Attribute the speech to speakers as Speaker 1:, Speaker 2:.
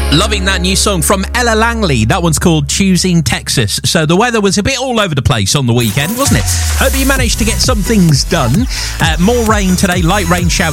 Speaker 1: Loving that new song from Ella Langley. That one's called Choosing Texas. So the weather was a bit all over the place on the weekend, wasn't it? Hope you managed to get some things done. More rain today, light rain showers